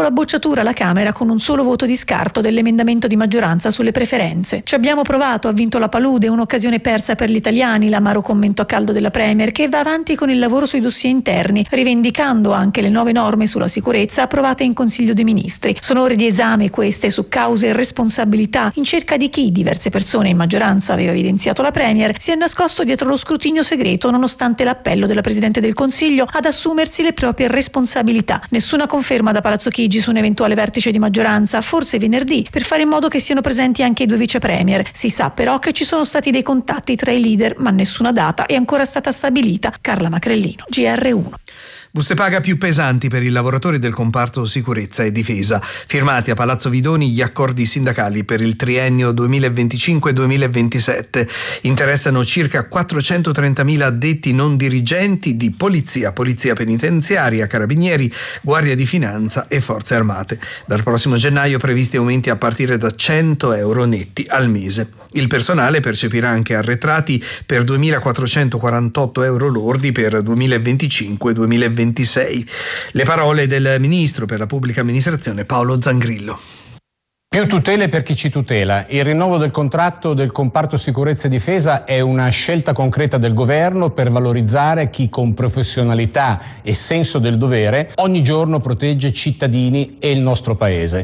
la bocciatura alla Camera con un solo voto di scarto dell'emendamento di maggioranza sulle preferenze. Ci abbiamo provato, ha vinto la palude, un'occasione persa per gli italiani, l'amaro commento a caldo della Premier, che va avanti con il lavoro sui dossier interni, rivendicando anche le nuove norme sulla sicurezza approvate in Consiglio dei Ministri. Sono ore di esame queste su cause e responsabilità, in cerca di chi, diverse persone in maggioranza aveva evidenziato la Premier, si è nascosto dietro lo scrutinio segreto nonostante l'appello della Presidente del Consiglio ad assumersi le proprie responsabilità. Nessuna conferma da Palazzo Chigi su un eventuale vertice di maggioranza, forse venerdì, per fare in modo che siano presenti anche i due vice premier. Si sa però che ci sono stati dei contatti tra i leader, ma nessuna data è ancora stata stabilita. Carla Macrellino, GR1. Buste paga più pesanti per i lavoratori del comparto sicurezza e difesa. Firmati a Palazzo Vidoni gli accordi sindacali per il triennio 2025-2027. Interessano circa 430.000 addetti non dirigenti di polizia penitenziaria, carabinieri, guardia di finanza e forze armate. Dal prossimo gennaio previsti aumenti a partire da 100 euro netti al mese. Il personale percepirà anche arretrati per 2.448 euro lordi per 2025-2026. Le parole del ministro per la pubblica amministrazione Paolo Zangrillo. Più tutele per chi ci tutela. Il rinnovo del contratto del comparto sicurezza e difesa è una scelta concreta del governo per valorizzare chi con professionalità e senso del dovere ogni giorno protegge cittadini e il nostro paese.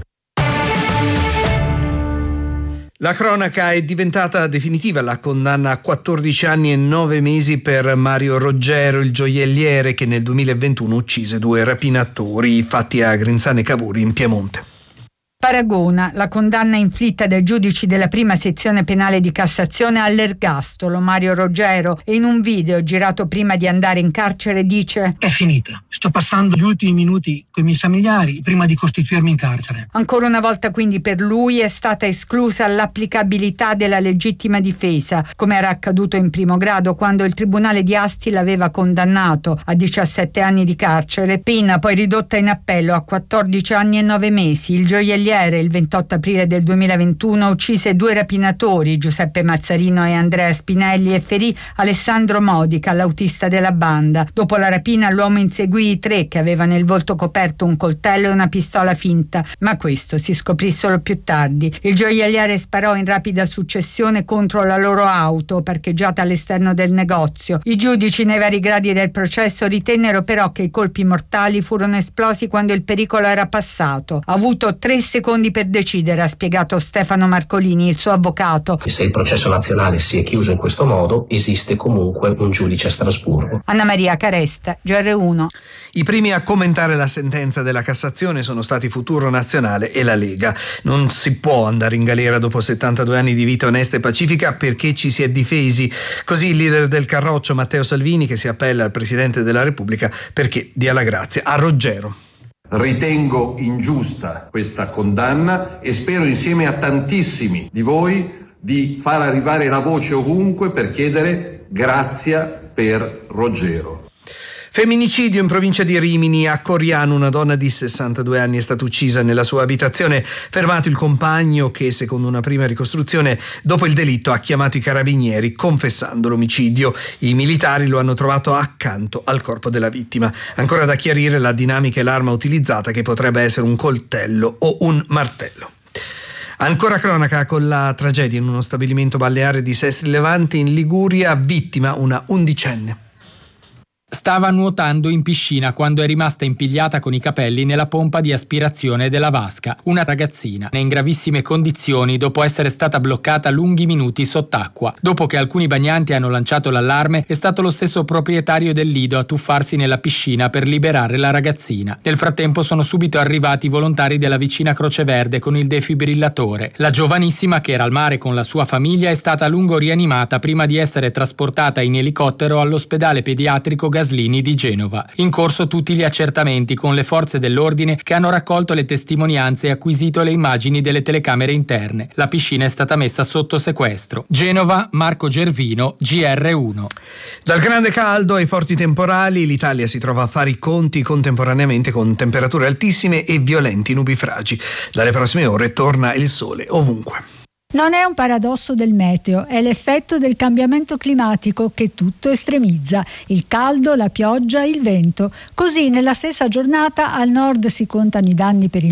La cronaca è diventata definitiva la condanna a 14 anni e 9 mesi per Mario Roggero, il gioielliere che nel 2021 uccise 2 rapinatori, fatti a Grinzane Cavour in Piemonte. Paragona la condanna inflitta dai giudici della prima sezione penale di Cassazione all'ergastolo Mario Roggero, e in un video girato prima di andare in carcere dice: è finita, sto passando gli ultimi minuti con i miei familiari prima di costituirmi in carcere. Ancora una volta quindi per lui è stata esclusa l'applicabilità della legittima difesa, come era accaduto in primo grado quando il tribunale di Asti l'aveva condannato a 17 anni di carcere, pena poi ridotta in appello a 14 anni e 9 mesi. Il gioielliere il 28 aprile del 2021 uccise 2 rapinatori, Giuseppe Mazzarino e Andrea Spinelli, e ferì Alessandro Modica, l'autista della banda. Dopo la rapina l'uomo inseguì i 3 che avevano il volto coperto, un coltello e una pistola finta, ma questo si scoprì solo più tardi. Il gioielliere sparò in rapida successione contro la loro auto parcheggiata all'esterno del negozio. I giudici nei vari gradi del processo ritennero però che i colpi mortali furono esplosi quando il pericolo era passato. Ha avuto 3 secondi per decidere, ha spiegato Stefano Marcolini, il suo avvocato. Se il processo nazionale si è chiuso in questo modo, esiste comunque un giudice a Strasburgo. Anna Maria Caresta, GR1. I primi a commentare la sentenza della Cassazione sono stati Futuro Nazionale e la Lega. Non si può andare in galera dopo 72 anni di vita onesta e pacifica perché ci si è difesi. Così il leader del Carroccio, Matteo Salvini, che si appella al Presidente della Repubblica perché dia la grazia a Roggero. Ritengo ingiusta questa condanna e spero insieme a tantissimi di voi di far arrivare la voce ovunque per chiedere grazia per Roggero. Femminicidio in provincia di Rimini. A Coriano una donna di 62 anni è stata uccisa nella sua abitazione. Fermato il compagno che, secondo una prima ricostruzione, dopo il delitto ha chiamato i carabinieri confessando l'omicidio. I militari lo hanno trovato accanto al corpo della vittima. Ancora da chiarire la dinamica e l'arma utilizzata, che potrebbe essere un coltello o un martello. Ancora cronaca con la tragedia in uno stabilimento balneare di Sestri Levante in Liguria, vittima una 11enne. Stava nuotando in piscina quando è rimasta impigliata con i capelli nella pompa di aspirazione della vasca. Una ragazzina è in gravissime condizioni dopo essere stata bloccata lunghi minuti sott'acqua. Dopo che alcuni bagnanti hanno lanciato l'allarme, è stato lo stesso proprietario del lido a tuffarsi nella piscina per liberare la ragazzina. Nel frattempo sono subito arrivati i volontari della vicina Croce Verde con il defibrillatore. La giovanissima, che era al mare con la sua famiglia, è stata a lungo rianimata prima di essere trasportata in elicottero all'ospedale pediatrico Gaslini di Genova. In corso tutti gli accertamenti con le forze dell'ordine che hanno raccolto le testimonianze e acquisito le immagini delle telecamere interne. La piscina è stata messa sotto sequestro. Genova, Marco Gervino, GR1. Dal grande caldo ai forti temporali, l'Italia si trova a fare i conti contemporaneamente con temperature altissime e violenti nubifragi. Dalle prossime ore torna il sole ovunque. Non è un paradosso del meteo, è l'effetto del cambiamento climatico che tutto estremizza: il caldo, la pioggia, il vento. Così nella stessa giornata al nord si contano i danni per il